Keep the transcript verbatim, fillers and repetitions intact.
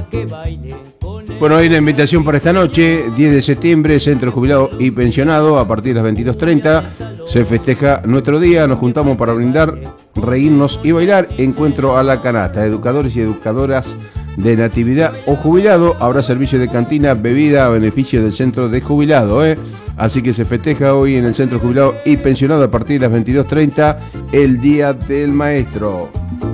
Bueno, hay una invitación para esta noche, diez de septiembre, Centro Jubilado y Pensionado, a partir de las veintidós treinta. Se festeja nuestro día, nos juntamos para brindar, reírnos y bailar. Encuentro a la canasta, educadores y educadoras de natividad o jubilado. Habrá servicio de cantina, bebida a beneficio del Centro de Jubilado, ¿eh? Así que se festeja hoy en el Centro Jubilado y Pensionado a partir de las veintidós treinta, el Día del Maestro.